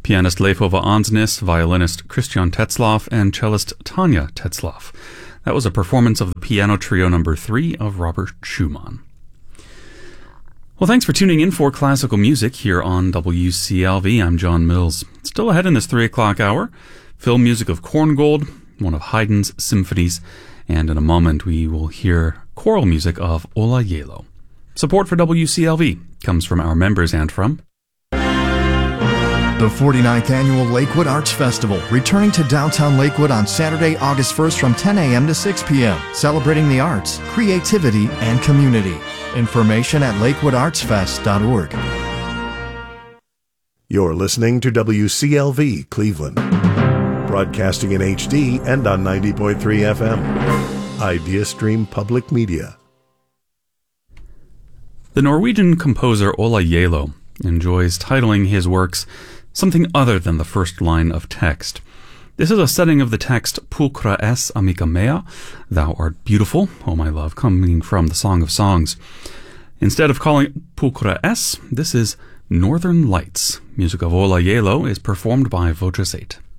pianist Leifova Ansnes, violinist Christian Tetzlaff, and cellist Tanya Tetzlaff. That was a performance of the Piano Trio No. 3 of Robert Schumann. Well, thanks for tuning in for classical music here on WCLV. I'm John Mills. Still ahead in this 3 o'clock hour, film music of Korngold, one of Haydn's symphonies, and in a moment we will hear choral music of Ola Yelo. Support for WCLV comes from our members and from the 49th Annual Lakewood Arts Festival, returning to downtown Lakewood on Saturday, August 1st from 10 a.m. to 6 p.m., celebrating the arts, creativity, and community. Information at lakewoodartsfest.org. You're listening to WCLV Cleveland, broadcasting in HD and on 90.3 FM. IdeaStream Public Media. The Norwegian composer Ola Yelo enjoys titling his works something other than the first line of text. This is a setting of the text Pulchra es, amica mea, Thou art beautiful, O my love, coming from the Song of Songs. Instead of calling it Pulchra es, this is Northern Lights. Music of Ola Yelo is performed by Vojra Zate.